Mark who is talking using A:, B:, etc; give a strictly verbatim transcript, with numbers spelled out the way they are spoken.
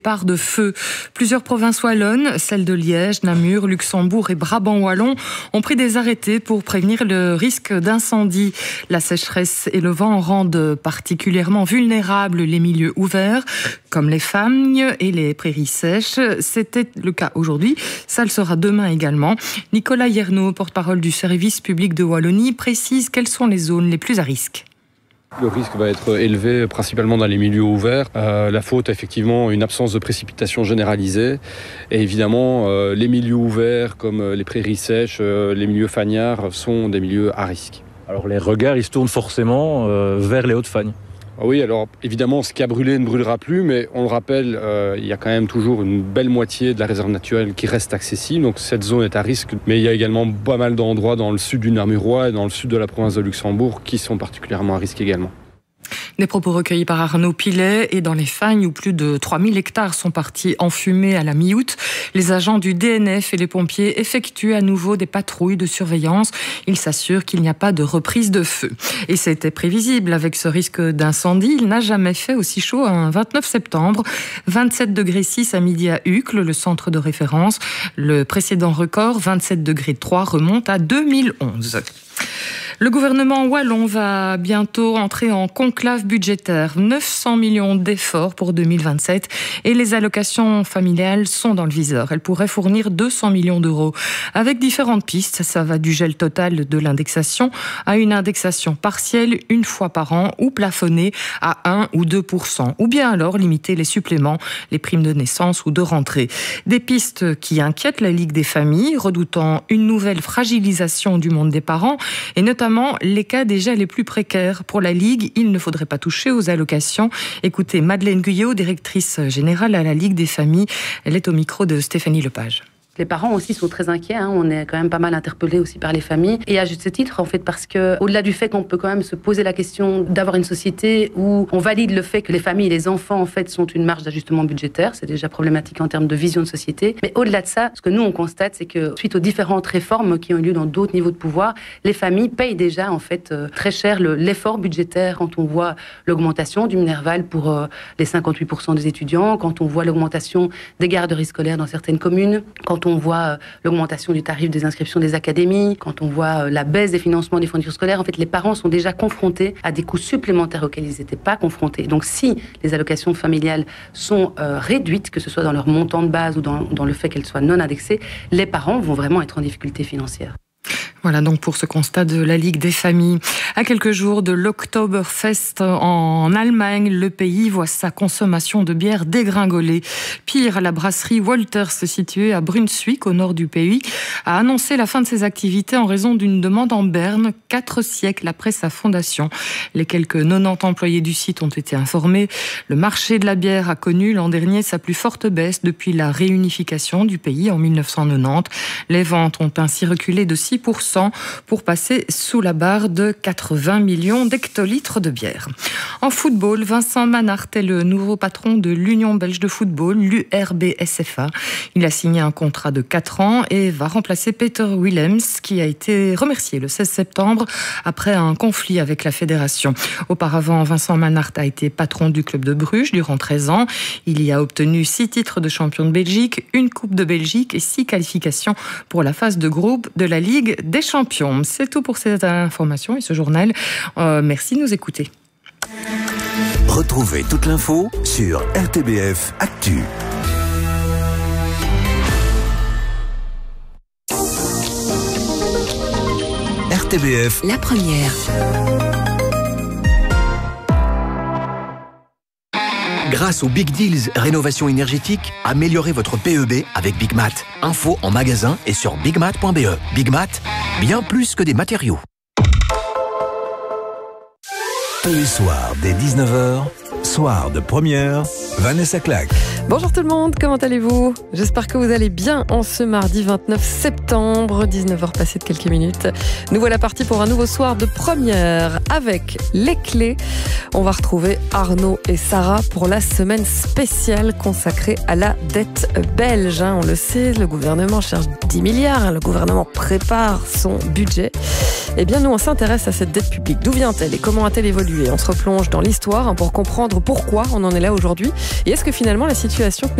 A: Part de feu. Plusieurs provinces wallonnes, celles de Liège, Namur, Luxembourg et Brabant wallon, ont pris des arrêtés pour prévenir le risque d'incendie. La sécheresse et le vent rendent particulièrement vulnérables les milieux ouverts, comme les fagnes et les prairies sèches. C'était le cas aujourd'hui, ça le sera demain également. Nicolas Yernaud, porte-parole du service public de Wallonie, précise quelles sont les zones les plus à risque.
B: Le risque va être élevé principalement dans les milieux ouverts. Euh, la faute, effectivement, une absence de précipitation généralisée. Et évidemment, euh, les milieux ouverts comme les prairies sèches, euh, les milieux fagnards sont des milieux à risque.
C: Alors les regards, ils se tournent forcément euh, vers les Hautes-Fagnes.
B: Oui, alors évidemment, ce qui a brûlé ne brûlera plus, mais on le rappelle, euh, il y a quand même toujours une belle moitié de la réserve naturelle qui reste accessible, donc cette zone est à risque. Mais il y a également pas mal d'endroits dans le sud du Namurois et dans le sud de la province de Luxembourg qui sont particulièrement à risque également.
A: Des propos recueillis par Arnaud Pilet et dans les Fagnes où plus de trois mille hectares sont partis en fumée à la mi-août. Les agents du D N F et les pompiers effectuent à nouveau des patrouilles de surveillance. Ils s'assurent qu'il n'y a pas de reprise de feu. Et c'était prévisible avec ce risque d'incendie. Il n'a jamais fait aussi chaud un vingt-neuf septembre. vingt-sept degrés six à midi à Uccle, le centre de référence. Le précédent record, vingt-sept degrés trois, remonte à deux mille onze. Le gouvernement wallon va bientôt entrer en conclave budgétaire. neuf cents millions d'efforts pour deux mille vingt-sept et les allocations familiales sont dans le viseur. Elles pourraient fournir deux cents millions d'euros avec différentes pistes. Ça va du gel total de l'indexation à une indexation partielle une fois par an ou plafonnée à un ou deux pour cent. Ou bien alors limiter les suppléments, les primes de naissance ou de rentrée. Des pistes qui inquiètent la Ligue des familles, redoutant une nouvelle fragilisation du monde des parents et notamment les cas déjà les plus précaires. Pour la Ligue, il ne faudrait pas toucher aux allocations. Écoutez Madeleine Guyot, directrice générale à la Ligue des familles. Elle est au micro de Stéphanie Lepage.
D: Les parents aussi sont très inquiets, hein. On est quand même pas mal interpellés aussi par les familles. Et à juste titre, en fait, parce que au-delà du fait qu'on peut quand même se poser la question d'avoir une société où on valide le fait que les familles et les enfants, en fait, sont une marge d'ajustement budgétaire, c'est déjà problématique en termes de vision de société. Mais au-delà de ça, ce que nous, on constate, c'est que suite aux différentes réformes qui ont eu lieu dans d'autres niveaux de pouvoir, les familles payent déjà, en fait, euh, très cher le, l'effort budgétaire quand on voit l'augmentation du Minerval pour euh, les cinquante-huit pour cent des étudiants, quand on voit l'augmentation des garderies scolaires dans certaines communes, quand on voit l'augmentation du tarif des inscriptions des académies, quand on voit la baisse des financements des fournitures scolaires, en fait, les parents sont déjà confrontés à des coûts supplémentaires auxquels ils n'étaient pas confrontés. Donc, si les allocations familiales sont euh, réduites, que ce soit dans leur montant de base ou dans, dans le fait qu'elles soient non indexées, les parents vont vraiment être en difficulté financière.
A: Voilà donc pour ce constat de la Ligue des familles. À quelques jours de l'Oktoberfest en Allemagne, le pays voit sa consommation de bière dégringoler. Pire, la brasserie Wolters, située à Brunswick, au nord du pays, a annoncé la fin de ses activités en raison d'une demande en berne, quatre siècles après sa fondation. Les quelques quatre-vingt-dix employés du site ont été informés. Le marché de la bière a connu l'an dernier sa plus forte baisse depuis la réunification du pays en mille neuf cent quatre-vingt-dix. Les ventes ont ainsi reculé de six pour cent pour passer sous la barre de quatre-vingts millions d'hectolitres de bière. En football, Vincent Manhart est le nouveau patron de l'Union belge de football, l'U R B S F A. Il a signé un contrat de quatre ans et va remplacer Peter Willems, qui a été remercié le seize septembre après un conflit avec la fédération. Auparavant, Vincent Manhart a été patron du club de Bruges durant treize ans. Il y a obtenu six titres de champion de Belgique, une Coupe de Belgique et six qualifications pour la phase de groupe de la Ligue des champions. C'est tout pour cette information et ce journal. Euh, merci de nous écouter.
E: Retrouvez toute l'info sur R T B F Actu. R T B F,
F: la première.
E: Grâce aux Big Deals Rénovation énergétique, améliorez votre P E B avec Big Mat. Info en magasin et sur big mat point b e. Big Mat, bien plus que des matériaux. Tous les soirs dès dix-neuf heures, soir de première, Vanessa Claque.
G: Bonjour tout le monde, comment allez-vous ? J'espère que vous allez bien en ce mardi vingt-neuf septembre, dix-neuf heures passées de quelques minutes. Nous voilà partis pour un nouveau soir de première avec les clés. On va retrouver Arnaud et Sarah pour la semaine spéciale consacrée à la dette belge. On le sait, le gouvernement cherche dix milliards, le gouvernement prépare son budget. Eh bien, nous, on s'intéresse à cette dette publique. D'où vient-elle et comment a-t-elle évolué ? On se replonge dans l'histoire pour comprendre pourquoi on en est là aujourd'hui. Et est-ce que finalement la situation que